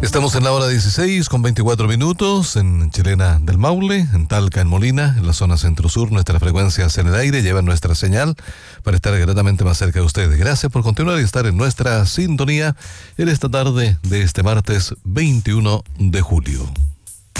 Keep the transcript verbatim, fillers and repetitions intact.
Estamos en la hora dieciséis con veinticuatro minutos en Chilena del Maule, en Talca, en Molina, en la zona centro-sur. Nuestras frecuencias en el aire llevan nuestra señal para estar gratamente más cerca de ustedes. Gracias por continuar y estar en nuestra sintonía en esta tarde de este martes veintiuno de julio.